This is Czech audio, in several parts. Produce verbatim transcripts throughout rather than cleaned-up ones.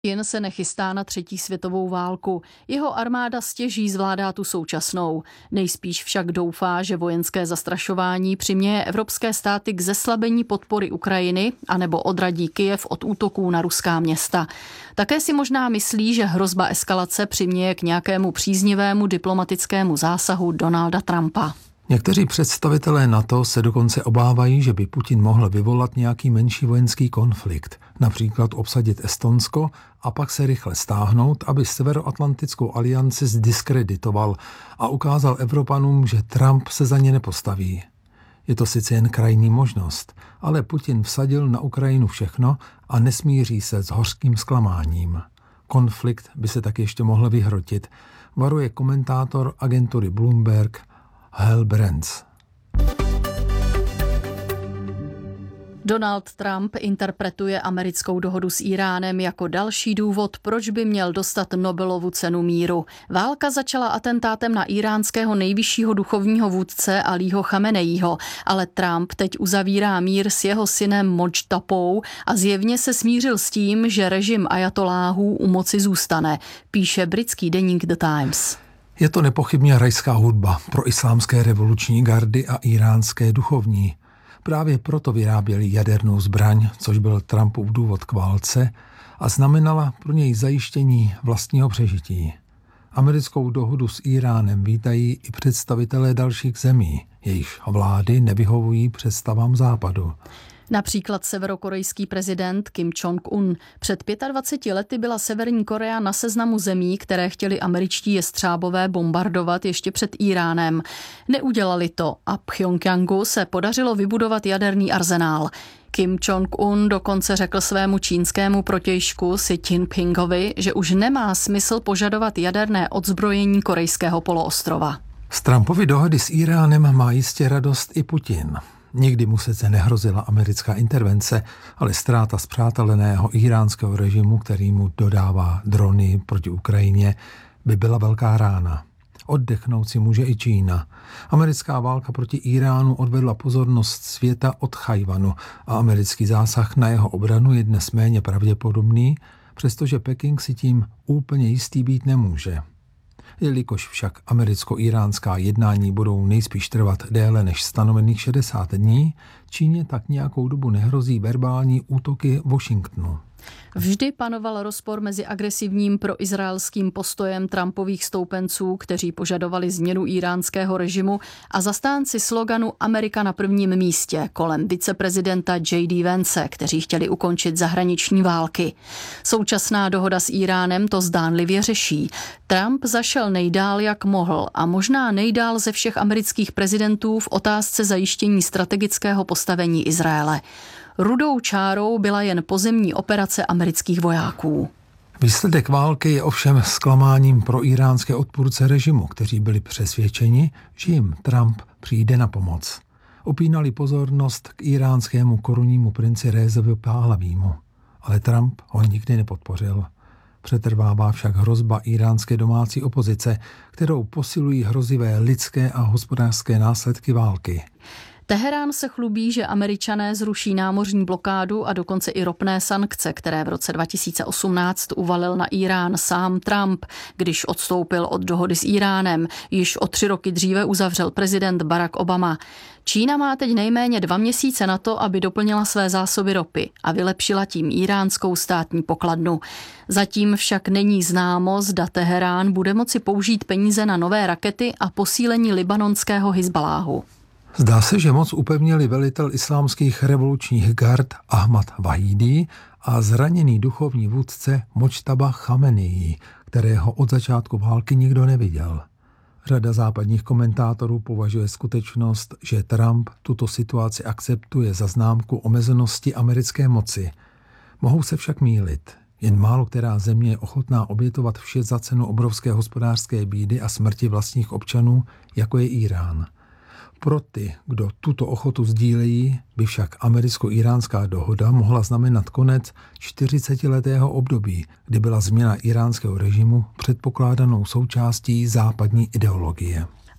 Jen se nechystá na třetí světovou válku. Jeho armáda stěží zvládá tu současnou. Nejspíš však doufá, že vojenské zastrašování přiměje evropské státy k zeslabení podpory Ukrajiny anebo odradí Kyjev od útoků na ruská města. Také si možná myslí, že hrozba eskalace přiměje k nějakému příznivému diplomatickému zásahu Donalda Trumpa. Někteří představitelé NATO se dokonce obávají, že by Putin mohl vyvolat nějaký menší vojenský konflikt, například obsadit Estonsko a pak se rychle stáhnout, aby Severoatlantickou alianci zdiskreditoval a ukázal Evropanům, že Trump se za ně nepostaví. Je to sice jen krajní možnost, ale Putin vsadil na Ukrajinu všechno a nesmíří se s hořkým zklamáním. Konflikt by se tak ještě mohl vyhrotit, varuje komentátor agentury Bloomberg Hal Brands. Donald Trump interpretuje americkou dohodu s Íránem jako další důvod, proč by měl dostat Nobelovu cenu míru. Válka začala atentátem na íránského nejvyššího duchovního vůdce Alího Chameneího, ale Trump teď uzavírá mír s jeho synem Modžtabou a zjevně se smířil s tím, že režim ajatoláhů u moci zůstane, píše britský deník The Times. Je to nepochybně rajská hudba pro islámské revoluční gardy a íránské duchovní. Právě proto vyráběli jadernou zbraň, což byl Trumpův důvod k válce a znamenala pro něj zajištění vlastního přežití. Americkou dohodu s Íránem vítají i představitelé dalších zemí, jejichž vlády nevyhovují představám západu. Například severokorejský prezident Kim Jong-un. Před dvaceti pěti lety byla Severní Korea na seznamu zemí, které chtěli američtí jestřábové bombardovat ještě před Íránem. Neudělali to a Pchjongjangu se podařilo vybudovat jaderný arzenál. Kim Jong-un dokonce řekl svému čínskému protějšku Xi Jinpingovi, že už nemá smysl požadovat jaderné odzbrojení korejského poloostrova. Z Trumpovy dohody s Íránem má jistě radost i Putin. Nikdy mu sice nehrozila americká intervence, ale ztráta spřáteleného íránského režimu, který mu dodává drony proti Ukrajině, by byla velká rána. Oddechnout si může i Čína. Americká válka proti Íránu odvedla pozornost světa od Tchaj-wanu a americký zásah na jeho obranu je dnes méně pravděpodobný, přestože Peking si tím úplně jistý být nemůže. Jelikož však americko-íránská jednání budou nejspíš trvat déle než stanovených šedesát dní, Číně tak nějakou dobu nehrozí verbální útoky Washingtonu. Vždy panoval rozpor mezi agresivním proizraelským postojem Trumpových stoupenců, kteří požadovali změnu íránského režimu, a zastánci sloganu Amerika na prvním místě kolem viceprezidenta J D Vance, kteří chtěli ukončit zahraniční války. Současná dohoda s Íránem to zdánlivě řeší. Trump zašel nejdál, jak mohl, a možná nejdál ze všech amerických prezidentů v otázce zajištění strategického postavení Izraele. Rudou čárou byla jen pozemní operace amerických vojáků. Výsledek války je ovšem zklamáním pro íránské odpůrce režimu, kteří byli přesvědčeni, že jim Trump přijde na pomoc. Upínali pozornost k íránskému korunnímu princi Rézovi Páhlavímu, ale Trump ho nikdy nepodpořil. Přetrvává však hrozba íránské domácí opozice, kterou posilují hrozivé lidské a hospodářské následky války. Teherán se chlubí, že Američané zruší námořní blokádu a dokonce i ropné sankce, které v roce dva tisíce osmnáct uvalil na Írán sám Trump, když odstoupil od dohody s Íránem. Již o tři roky dříve uzavřel prezident Barack Obama. Čína má teď nejméně dva měsíce na to, aby doplnila své zásoby ropy a vylepšila tím íránskou státní pokladnu. Zatím však není známo, zda Teherán bude moci použít peníze na nové rakety a posílení libanonského Hizbaláhu. Zdá se, že moc upevnili velitel islámských revolučních gard Ahmad Vahídí a zraněný duchovní vůdce Modžtaba Chameneí, kterého od začátku války nikdo neviděl. Řada západních komentátorů považuje skutečnost, že Trump tuto situaci akceptuje za známku omezenosti americké moci. Mohou se však mýlit. Jen málo která země je ochotná obětovat vše za cenu obrovské hospodářské bídy a smrti vlastních občanů, jako je Írán. Pro ty, kdo tuto ochotu sdílejí, by však americko-íránská dohoda mohla znamenat konec čtyřicetiletého období, kdy byla změna íránského režimu předpokládanou součástí západní ideologie.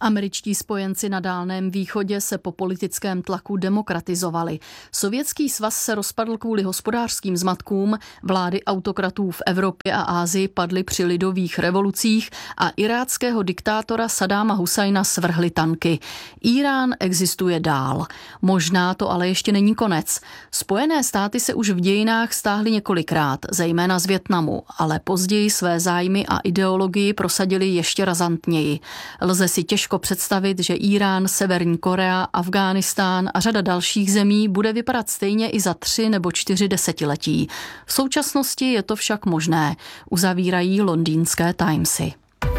Američtí spojenci na Dálném východě se po politickém tlaku demokratizovali. Sovětský svaz se rozpadl kvůli hospodářským zmatkům, vlády autokratů v Evropě a Asii padly při lidových revolucích a iráckého diktátora Saddáma Husajna svrhly tanky. Írán existuje dál. Možná to ale ještě není konec. Spojené státy se už v dějinách stáhly několikrát, zejména z Vietnamu, ale později své zájmy a ideologii prosadili ještě razantněji. Lze si těžko představit, že Írán, Severní Korea, Afghánistán a řada dalších zemí bude vypadat stejně i za tři nebo čtyři desetiletí. V současnosti je to však možné, uzavírají londýnské Timesy.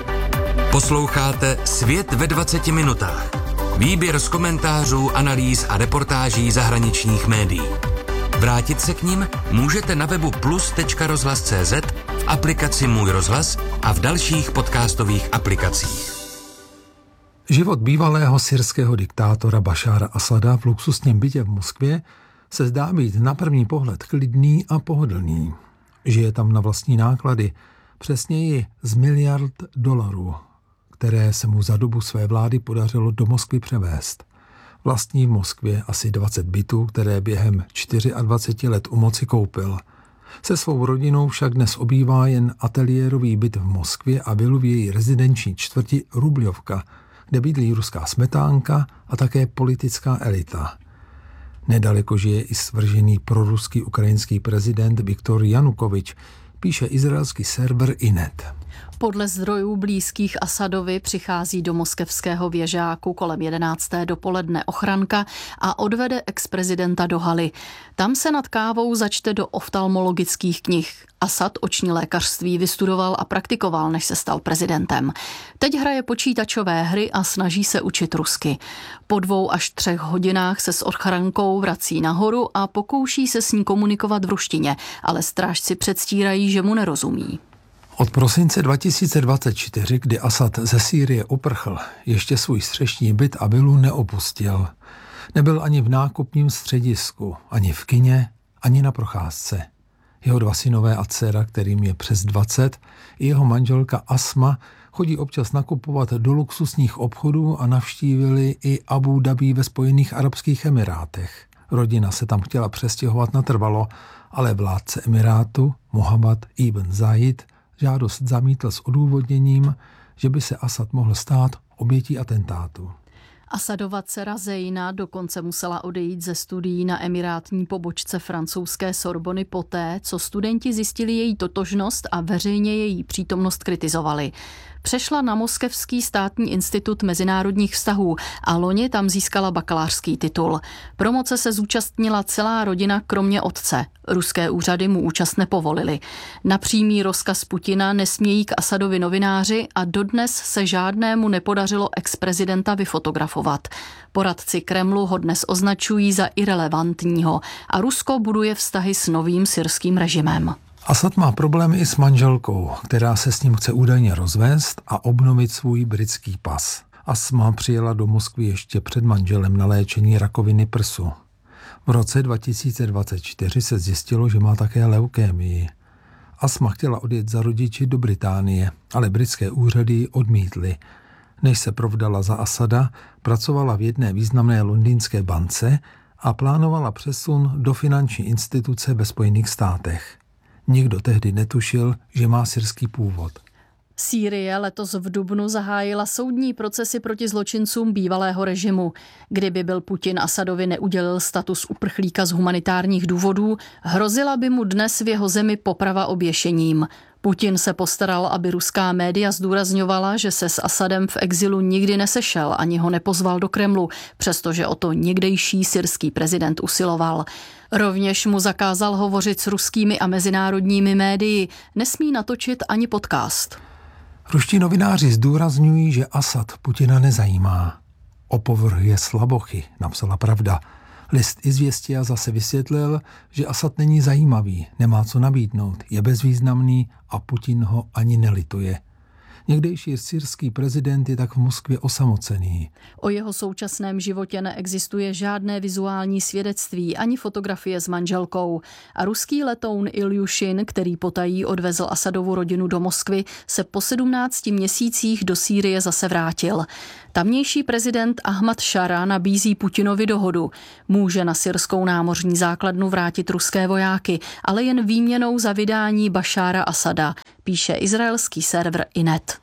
Posloucháte Svět ve dvaceti minutách. Výběr z komentářů, analýz a reportáží zahraničních médií. Vrátit se k nim můžete na webu plus tečka rozhlas tečka cé zet, v aplikaci Můj rozhlas a v dalších podcastových aplikacích. Život bývalého syrského diktátora Bašára Asada v luxusním bytě v Moskvě se zdá být na první pohled klidný a pohodlný. Žije tam na vlastní náklady, přesněji z miliard dolarů, které se mu za dobu své vlády podařilo do Moskvy převést. Vlastní v Moskvě asi dvacet bytů, které během dvaceti čtyři let u moci koupil. Se svou rodinou však dnes obývá jen ateliérový byt v Moskvě a vilu v její rezidenční čtvrti Rubljovka, kde bydlí ruská smetánka a také politická elita. Nedaleko žije i svržený proruský ukrajinský prezident Viktor Janukovič, píše izraelský server Inet. Podle zdrojů blízkých Asadovi přichází do moskevského věžáku kolem jedenácté dopoledne ochranka a odvede ex-prezidenta do haly. Tam se nad kávou začte do oftalmologických knih. Asad oční lékařství vystudoval a praktikoval, než se stal prezidentem. Teď hraje počítačové hry a snaží se učit rusky. Po dvou až třech hodinách se s ochrankou vrací nahoru a pokouší se s ní komunikovat v ruštině, ale strážci předstírají, že mu nerozumí. Od prosince dva tisíce dvacet čtyři, kdy Asad ze Sýrie uprchl, ještě svůj střešní byt a vilu neopustil. Nebyl ani v nákupním středisku, ani v kině, ani na procházce. Jeho dva synové a dcera, kterým je přes dvacet, i jeho manželka Asma chodí občas nakupovat do luxusních obchodů a navštívili i Abu Dhabi ve Spojených arabských emirátech. Rodina se tam chtěla přestěhovat natrvalo, ale vládce emirátu Mohammed ibn Zayed žádost zamítl s odůvodněním, že by se Asad mohl stát obětí atentátu. Asadova dcera Zejna dokonce musela odejít ze studií na emirátní pobočce francouzské Sorbony poté, co studenti zjistili její totožnost a veřejně její přítomnost kritizovali. Přešla na Moskevský státní institut mezinárodních vztahů a loni tam získala bakalářský titul. Promoce se zúčastnila celá rodina kromě otce. Ruské úřady mu účast nepovolily. Na přímý rozkaz Putina nesmějí k Asadovi novináři a dodnes se žádnému nepodařilo ex-prezidenta vyfotografovat. Poradci Kremlu ho dnes označují za irelevantního a Rusko buduje vztahy s novým syrským režimem. Asad má problémy i s manželkou, která se s ním chce údajně rozvést a obnovit svůj britský pas. Asma přijela do Moskvy ještě před manželem na léčení rakoviny prsu. V roce dva tisíce dvacet čtyři se zjistilo, že má také leukémii. Asma chtěla odjet za rodiči do Británie, ale britské úřady ji odmítly. Než se provdala za Asada, pracovala v jedné významné londýnské bance a plánovala přesun do finanční instituce ve Spojených státech. Nikdo tehdy netušil, že má syrský původ. Sýrie letos v dubnu zahájila soudní procesy proti zločincům bývalého režimu. Kdyby byl Putin Asadovi neudělil status uprchlíka z humanitárních důvodů, hrozila by mu dnes v jeho zemi poprava oběšením. Putin se postaral, aby ruská média zdůrazňovala, že se s Asadem v exilu nikdy nesešel ani ho nepozval do Kremlu, přestože o to někdejší syrský prezident usiloval. Rovněž mu zakázal hovořit s ruskými a mezinárodními médii, nesmí natočit ani podcast. Ruští novináři zdůrazňují, že Asad Putina nezajímá. Opovrhuje slabochy, napsala Pravda. List Izvěstia zase vysvětlil, že Asad není zajímavý, nemá co nabídnout, je bezvýznamný a Putin ho ani nelituje. Někdejší syrský prezident je tak v Moskvě osamocený. O jeho současném životě neexistuje žádné vizuální svědectví ani fotografie s manželkou. A ruský letoun Iljušin, který potají odvezl Asadovu rodinu do Moskvy, se po sedmnácti měsících do Sýrie zase vrátil. Tamnější prezident Ahmad Šara nabízí Putinovi dohodu. Může na syrskou námořní základnu vrátit ruské vojáky, ale jen výměnou za vydání Bašára Asada, píše izraelský server Inet.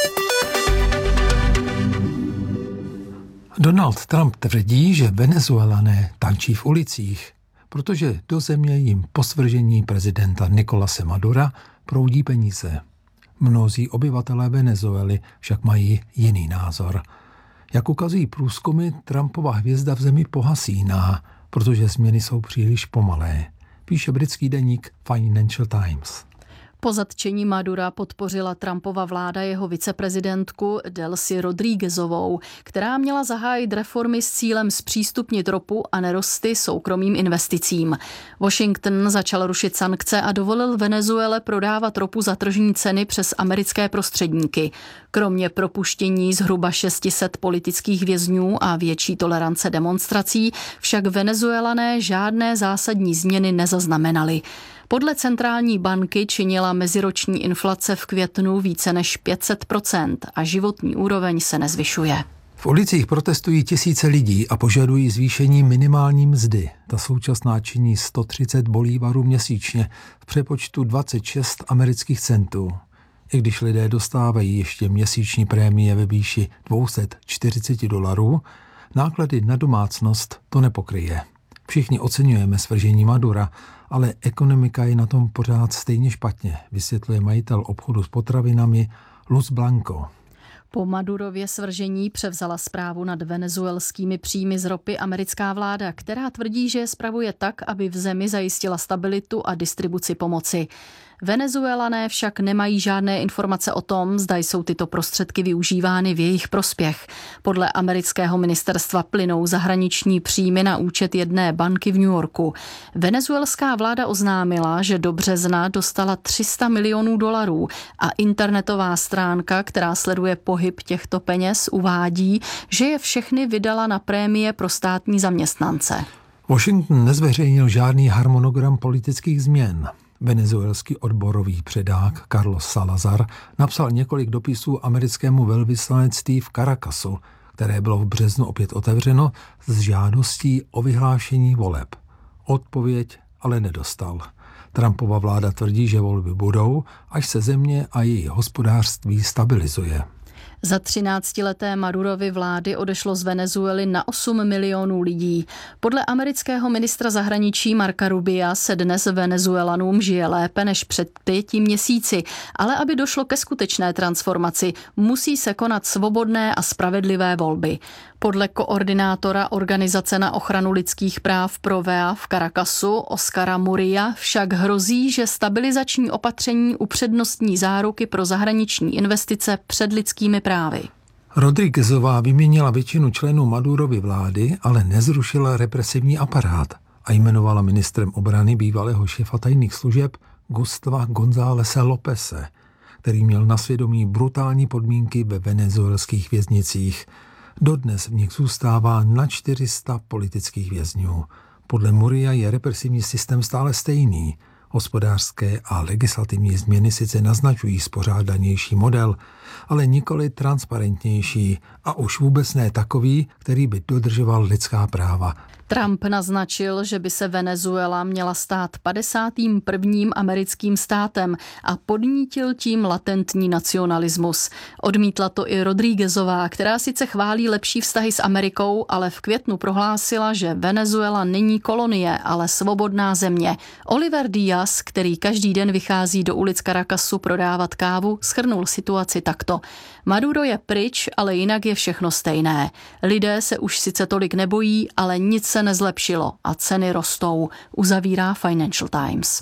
Donald Trump tvrdí, že Venezuelané tančí v ulicích, protože do země jim po svržení prezidenta Nicolase Madura proudí peníze. Mnozí obyvatelé Venezuely však mají jiný názor. Jak ukazují průzkumy, Trumpova hvězda v zemi pohasíná, protože změny jsou příliš pomalé, píše britský deník Financial Times. Po zatčení Madura podpořila Trumpova vláda jeho viceprezidentku Delcy Rodríguezovou, která měla zahájit reformy s cílem zpřístupnit ropu a nerosty soukromým investicím. Washington začal rušit sankce a dovolil Venezuele prodávat ropu za tržní ceny přes americké prostředníky. Kromě propuštění zhruba šest set politických vězňů a větší tolerance demonstrací však Venezuelané žádné zásadní změny nezaznamenali. Podle centrální banky činila meziroční inflace v květnu více než pět set procent a životní úroveň se nezvyšuje. V ulicích protestují tisíce lidí a požadují zvýšení minimální mzdy. Ta současná činí sto třicet bolívarů měsíčně, v přepočtu dvacet šest amerických centů. I když lidé dostávají ještě měsíční prémie ve výši dvě stě čtyřicet dolarů, náklady na domácnost to nepokryje. Všichni oceňujeme svržení Madura, ale ekonomika je na tom pořád stejně špatně, vysvětluje majitel obchodu s potravinami Luz Blanco. Po Madurově svržení převzala správu nad venezuelskými příjmy z ropy americká vláda, která tvrdí, že je spravuje tak, aby v zemi zajistila stabilitu a distribuci pomoci. Venezuelané však nemají žádné informace o tom, zda jsou tyto prostředky využívány v jejich prospěch. Podle amerického ministerstva plynou zahraniční příjmy na účet jedné banky v New Yorku. Venezuelská vláda oznámila, že do března dostala tři sta milionů dolarů a internetová stránka, která sleduje pohyb těchto peněz, uvádí, že je všechny vydala na prémie pro státní zaměstnance. Washington nezveřejnil žádný harmonogram politických změn. Venezuelský odborový předák Carlos Salazar napsal několik dopisů americkému velvyslanectví v Caracasu, které bylo v březnu opět otevřeno s žádostí o vyhlášení voleb. Odpověď ale nedostal. Trumpova vláda tvrdí, že volby budou, až se země a její hospodářství stabilizuje. Za třináctileté Madurovy vlády odešlo z Venezuely na osm milionů lidí. Podle amerického ministra zahraničí Marca Rubia se dnes Venezuelanům žije lépe než před pěti měsíci, ale aby došlo ke skutečné transformaci, musí se konat svobodné a spravedlivé volby. Podle koordinátora Organizace na ochranu lidských práv Pro V E A v Caracasu Oscara Muria však hrozí, že stabilizační opatření upřednostní záruky pro zahraniční investice před lidskými právy. Rodríguezová vyměnila většinu členů Madurovy vlády, ale nezrušila represivní aparát a jmenovala ministrem obrany bývalého šéfa tajných služeb Gustava Gonzálese Lópeze, který měl na svědomí brutální podmínky ve venezuelských věznicích. Dodnes v nich zůstává na čtyři sta politických vězňů. Podle Muria je represivní systém stále stejný. Hospodářské a legislativní změny sice naznačují spořádanější model, ale nikoli transparentnější a už vůbec ne takový, který by dodržoval lidská práva. Trump naznačil, že by se Venezuela měla stát padesátým prvním americkým státem a podnítil tím latentní nacionalismus. Odmítla to i Rodríguezová, která sice chválí lepší vztahy s Amerikou, ale v květnu prohlásila, že Venezuela není kolonie, ale svobodná země. Oliver Díaz, který každý den vychází do ulic Caracasu prodávat kávu, shrnul situaci takto. Maduro je pryč, ale jinak je všechno stejné. Lidé se už sice tolik nebojí, ale nic se nezlepšilo a ceny rostou, uzavírá Financial Times.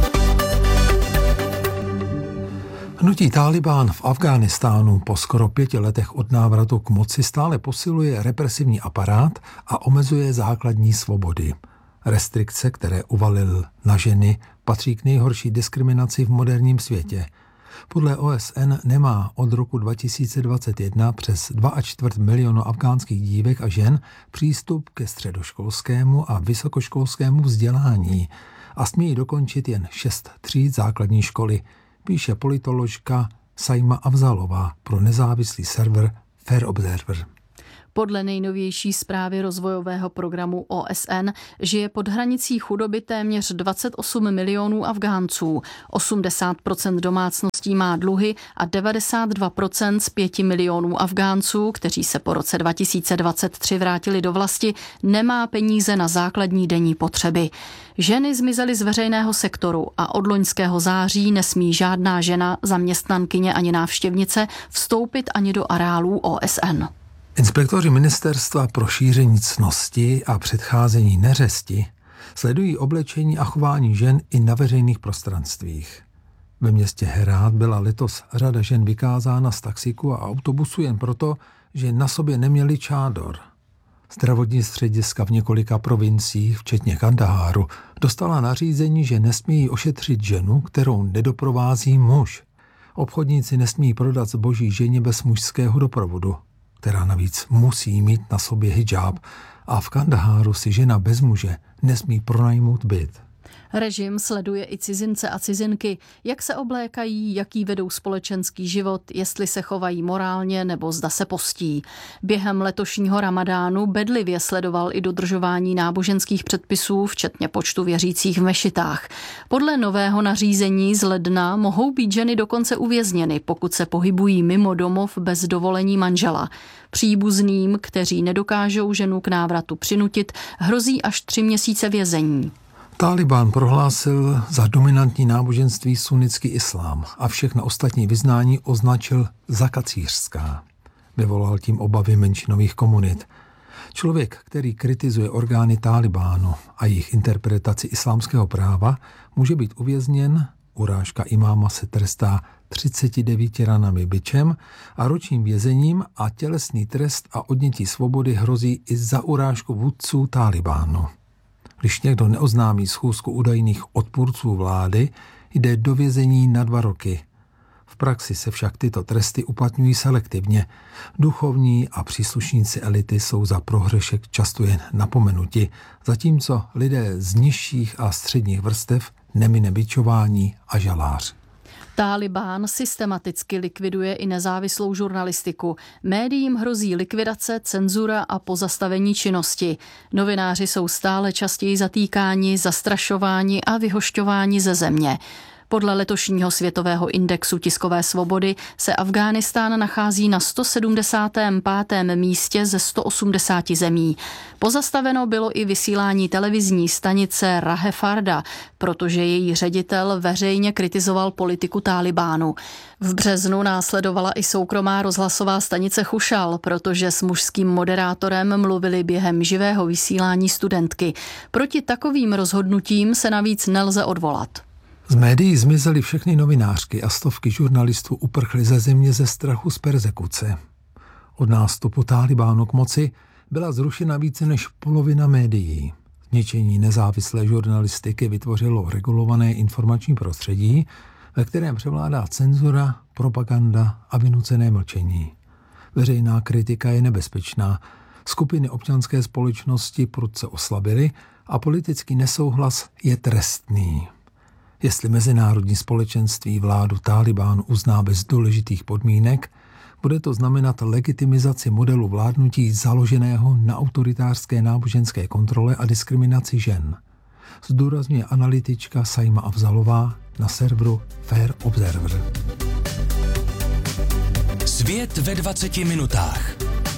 Hnutí Tálibán v Afghánistánu po skoro pěti letech od návratu k moci stále posiluje represivní aparát a omezuje základní svobody. Restrikce, které uvalil na ženy, patří k nejhorší diskriminaci v moderním světě. Podle O S N nemá od roku dva tisíce dvacet jedna přes dva a čtvrt milionu afgánských dívek a žen přístup ke středoškolskému a vysokoškolskému vzdělání a smějí dokončit jen šest tříd základní školy, píše politoložka Saima Afzalová pro nezávislý server Fair Observer. Podle nejnovější zprávy rozvojového programu O S N žije pod hranicí chudoby téměř dvacet osm milionů Afgánců. osmdesát procent domácností má dluhy a devadesát dva procent z pěti milionů Afgánců, kteří se po roce dva tisíce dvacet tři vrátili do vlasti, nemá peníze na základní denní potřeby. Ženy zmizely z veřejného sektoru a od loňského září nesmí žádná žena, zaměstnankyně ani návštěvnice vstoupit ani do areálů O S N. Inspektoři Ministerstva pro šíření ctnosti a předcházení neřesti sledují oblečení a chování žen i na veřejných prostranstvích. Ve městě Herát byla letos řada žen vykázána z taxíku a autobusu jen proto, že na sobě neměli čádor. Zdravotní střediska v několika provinciích, včetně Kandaháru, dostala nařízení, že nesmějí ošetřit ženu, kterou nedoprovází muž. Obchodníci nesmí prodat zboží ženě bez mužského doprovodu, která navíc musí mít na sobě hijab, a v Kandaháru si žena bez muže nesmí pronajmout byt. Režim sleduje i cizince a cizinky, jak se oblékají, jaký vedou společenský život, jestli se chovají morálně nebo zda se postí. Během letošního ramadánu bedlivě sledoval i dodržování náboženských předpisů, včetně počtu věřících v mešitách. Podle nového nařízení z ledna mohou být ženy dokonce uvězněny, pokud se pohybují mimo domov bez dovolení manžela. Příbuzným, kteří nedokážou ženu k návratu přinutit, hrozí až tři měsíce vězení. Tálibán prohlásil za dominantní náboženství sunnický islám a všechna ostatní vyznání označil za kacířská. Vyvolal tím obavy menšinových komunit. Člověk, který kritizuje orgány Tálibánu a jejich interpretaci islámského práva, může být uvězněn, urážka imáma se trestá třiceti devíti ranami bičem a ročním vězením a tělesný trest a odnětí svobody hrozí i za urážku vůdců Tálibánu. Když někdo neoznámí schůzku údajných odpůrců vlády, jde do vězení na dva roky. V praxi se však tyto tresty uplatňují selektivně. Duchovní a příslušníci elity jsou za prohřešek často jen napomenuti, zatímco lidé z nižších a středních vrstev nemine bičování a žalář. Tálibán systematicky likviduje i nezávislou žurnalistiku. Médiím hrozí likvidace, cenzura a pozastavení činnosti. Novináři jsou stále častěji zatýkáni, zastrašováni a vyhošťováni ze země. Podle letošního světového indexu tiskové svobody se Afghánistán nachází na sto sedmdesátém pátém místě ze sto osmdesáti zemí. Pozastaveno bylo i vysílání televizní stanice Rahe Farda, protože její ředitel veřejně kritizoval politiku Tálibánu. V březnu následovala i soukromá rozhlasová stanice Chušal, protože s mužským moderátorem mluvili během živého vysílání studentky. Proti takovým rozhodnutím se navíc nelze odvolat. Z médií zmizely všechny novinářky a stovky žurnalistů uprchly ze země ze strachu z perzekuce. Od nástupu Tálibánu k moci byla zrušena více než polovina médií. Zničení nezávislé žurnalistiky vytvořilo regulované informační prostředí, ve kterém převládá cenzura, propaganda a vynucené mlčení. Veřejná kritika je nebezpečná, skupiny občanské společnosti prudce oslabily a politický nesouhlas je trestný. Jestli mezinárodní společenství vládu Tálibánu uzná bez důležitých podmínek, bude to znamenat legitimizaci modelu vládnutí založeného na autoritářské náboženské kontrole a diskriminaci žen. Zdůrazňuje analytička Saima Afzalová na serveru Fair Observer. Svět ve dvaceti minutách.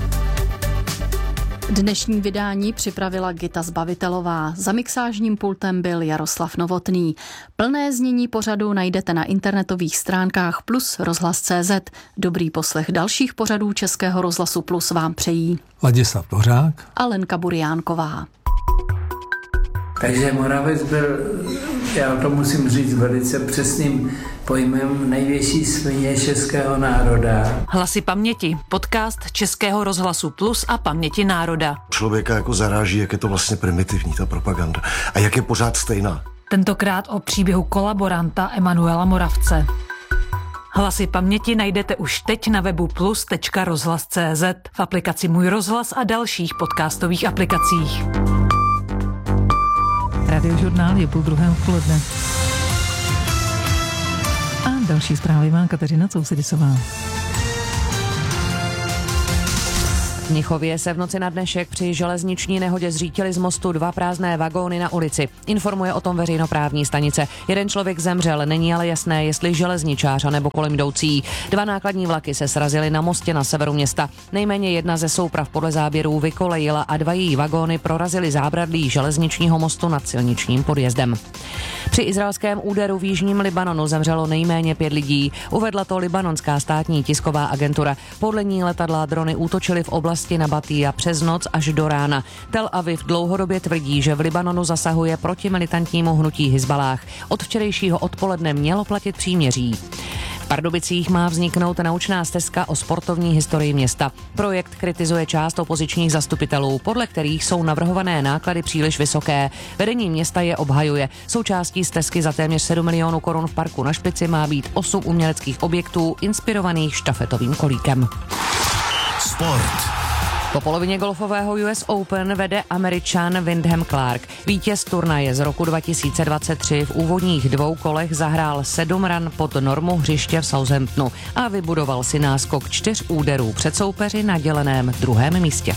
Dnešní vydání připravila Gita Zbavitelová. Za mixážním pultem byl Jaroslav Novotný. Plné znění pořadu najdete na internetových stránkách plus rozhlas tečka cé zet. Dobrý poslech dalších pořadů Českého rozhlasu Plus vám přejí Ladislav Dvořák a Lenka Buriánková. Takže Moravec byl, já to musím říct velice přesným pojmem, největší svině českého národa. Hlasy paměti, podcast Českého rozhlasu Plus a Paměti národa. Člověka jako zaráží, jak je to vlastně primitivní, ta propaganda. A jak je pořád stejná. Tentokrát o příběhu kolaboranta Emanuela Moravce. Hlasy paměti najdete už teď na webu plus tečka rozhlas tečka cé zet, v aplikaci Můj rozhlas a dalších podcastových aplikacích. Radiožurnál je půl druhé odpoledne. A další zprávy má Kateřina Cousedisová. V Mnichově se v noci na dnešek při železniční nehodě zřítily z mostu dva prázdné vagóny na ulici. Informuje o tom veřejnoprávní stanice. Jeden člověk zemřel, není ale jasné, jestli železničář nebo kolem jdoucí. Dva nákladní vlaky se srazily na mostě na severu města. Nejméně jedna ze souprav podle záběrů vykolejila a dva její vagóny prorazily zábradlí železničního mostu nad silničním podjezdem. Při izraelském úderu v jižním Libanonu zemřelo nejméně pět lidí. Uvedla to libanonská státní tisková agentura. Podle ní letadla a drony útočily v oblasti Nabatija přes noc až do rána. Tel Aviv dlouhodobě tvrdí, že v Libanonu zasahuje proti militantnímu hnutí Hizbalách. Od včerejšího odpoledne mělo platit příměří. V Pardubicích má vzniknout naučná stezka o sportovní historii města. Projekt kritizuje část opozičních zastupitelů, podle kterých jsou navrhované náklady příliš vysoké. Vedení města je obhajuje. Součástí stezky za téměř sedm milionů korun v parku na Špici má být osm uměleckých objektů inspirovaných štafetovým kolíkem. Sport. Po polovině golfového U S Open vede Američan Wyndham Clark. Vítěz turnaje z roku dva tisíce dvacet tři v úvodních dvou kolech zahrál sedm ran pod normu hřiště v Southamptonu a vybudoval si náskok čtyř úderů před soupeři na děleném druhém místě.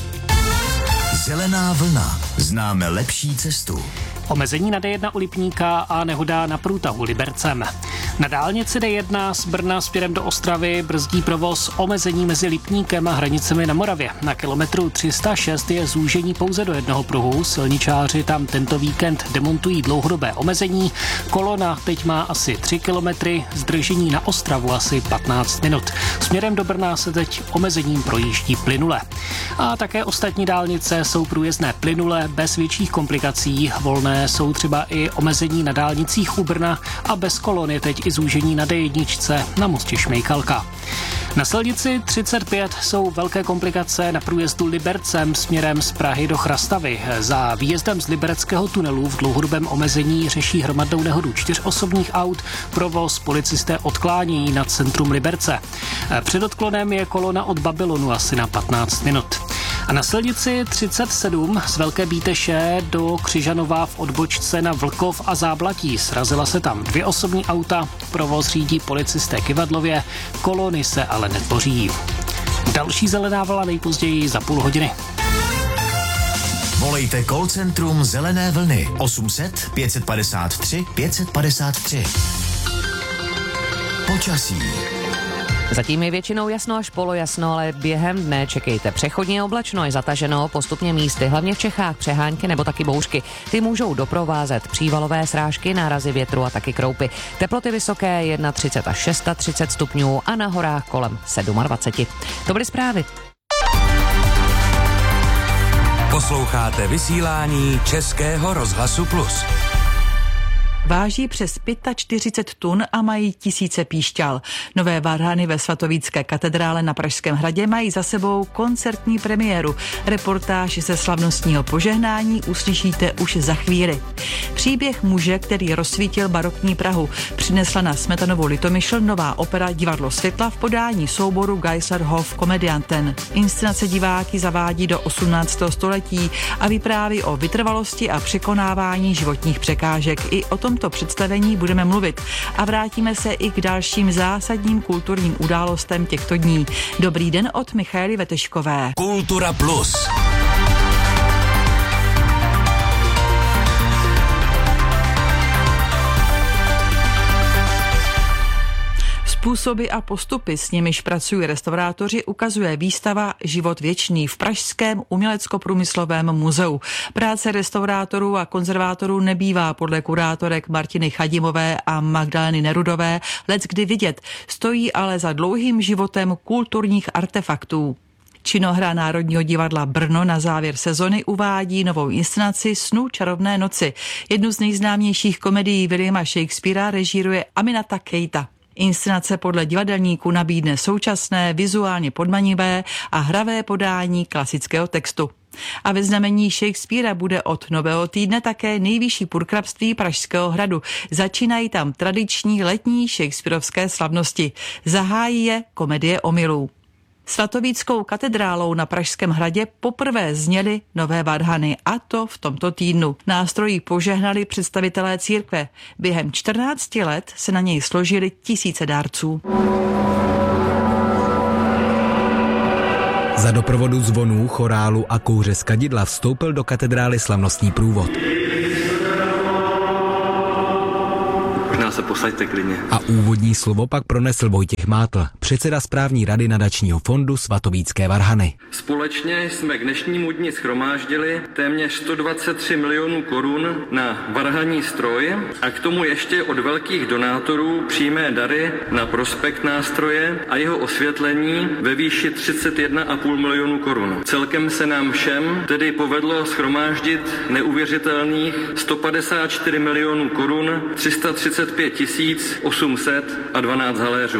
Zelená vlna. Známe lepší cestu. Omezení na D jedna u Lipníka a nehoda na průtahu Libercem. Na dálnici D jedna z Brna směrem do Ostravy brzdí provoz omezení mezi Lipníkem a Hranicemi na Moravě. Na kilometru tři sta šest je zúžení pouze do jednoho pruhu. Silničáři tam tento víkend demontují dlouhodobé omezení. Kolona teď má asi tři kilometry, zdržení na Ostravu asi patnáct minut. Směrem do Brna se teď omezením projíždí plynule. A také ostatní dálnice jsou průjezdné plynule bez větších komplikací. Volné jsou třeba i omezení na dálnicích u Brna a bez kolon je teď i zúžení na D jedna na mostě Šmejkalka. Na silnici třicet pět jsou velké komplikace na průjezdu Libercem směrem z Prahy do Chrastavy. Za výjezdem z Libereckého tunelu v dlouhodobém omezení řeší hromadnou nehodu čtyř osobních aut. Provoz policisté odklánějí nad centrum Liberce. Před odklonem je kolona od Babylonu asi na patnáct minut. A na silnici třicet sedm z Velké Bíteše do Křižanova v odbočce na Vlkov a Záblatí. Srazila se tam dvě osobní auta, provoz řídí policisté Kyvadlově, kolony se ale netvoří. Další zelená vlna nejpozději za půl hodiny. Volejte call centrum Zelené vlny osm set pět padesát tři pět padesát tři. Počasí. Zatím je většinou jasno až polojasno, ale během dne čekejte přechodně oblačno, je zataženo postupně místy, hlavně v Čechách přehánky nebo taky bouřky. Ty můžou doprovázet přívalové srážky, nárazy větru a taky kroupy. Teploty vysoké třicet jedna až třicet šest stupňů a na horách kolem dvacet sedm. To byly zprávy. Posloucháte vysílání Českého rozhlasu Plus. Váží přes čtyřicet pět tun a mají tisíce píšťal. Nové varhany ve Svatovícké katedrále na Pražském hradě mají za sebou koncertní premiéru. Reportáž ze slavnostního požehnání uslyšíte už za chvíli. Příběh muže, který rozsvítil barokní Prahu, přinesla na Smetanovu Litomyšl nová opera Divadlo světla v podání souboru Geislerhof Komedianten. Inscenace diváky zavádí do osmnáctého století a vypráví o vytrvalosti a překonávání životních překážek. I o tomto představení budeme mluvit a vrátíme se i k dalším zásadním kulturním událostem těchto dní. Dobrý den od Michaely Veteškové. Kultura Plus. Způsoby a postupy, s nimiž pracují restaurátoři, ukazuje výstava Život věčný v Pražském umělecko-průmyslovém muzeu. Práce restaurátorů a konzervátorů nebývá podle kurátorek Martiny Chadimové a Magdaleny Nerudové leckdy vidět, stojí ale za dlouhým životem kulturních artefaktů. Činohra Národního divadla Brno na závěr sezony uvádí novou inscenaci Snů čarovné noci. Jednu z nejznámějších komedií Williama Shakespearea režíruje Aminata Keita. Inscenace podle divadelníků nabídne současné, vizuálně podmanivé a hravé podání klasického textu. A ve znamení Shakespearea bude od nového týdne také nejvyšší purkrabství Pražského hradu. Začínají tam tradiční letní shakespearovské slavnosti. Zahájí je komedie omylů. Svatovíckou katedrálou na Pražském hradě poprvé zněly nové varhany, a to v tomto týdnu. Nástrojí požehnali představitelé církve. Během čtrnácti let se na něj složili tisíce dárců. Za doprovodu zvonů, chorálu a kouře z kadidla vstoupil do katedrály slavnostní průvod. Se posaďte klidně. A úvodní slovo pak pronesl Vojtěch Mátl, předseda správní rady nadačního fondu Svatovícké varhany. Společně jsme k dnešnímu dni shromáždili téměř sto dvacet tři milionů korun na varhanní stroj a k tomu ještě od velkých donátorů přímé dary na prospekt nástroje a jeho osvětlení ve výši třicet jedna a půl milionu korun. Celkem se nám všem tedy povedlo shromáždit neuvěřitelných sto padesát čtyři milionů korun, tři sta třicet pět tisíc osm set dvanáct haléřů.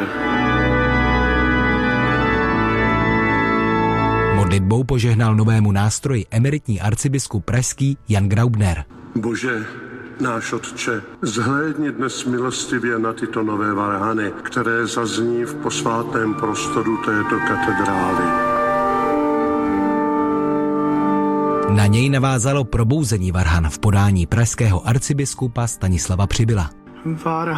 Modlitbou požehnal novému nástroji emeritní arcibiskup pražský Jan Graubner. Bože, náš Otče, zhlédni dnes milostivě na tyto nové varhany, které zazní v posvátném prostoru této katedrály. Na něj navázalo probouzení varhan v podání pražského arcibiskupa Stanislava Přibyla.